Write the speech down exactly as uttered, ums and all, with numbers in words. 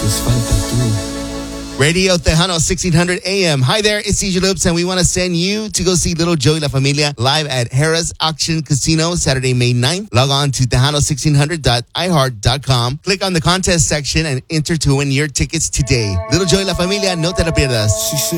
Radio Tejano sixteen hundred A M. Hi there, it's C J Loops, and we want to send you to go see Little Joey La Familia live at Harrah's Auction Casino Saturday, May ninth. Log on to tejano sixteen hundred dot i heart dot com. Click on the contest section and enter to win your tickets today. Little Joey La Familia, no te la pierdas.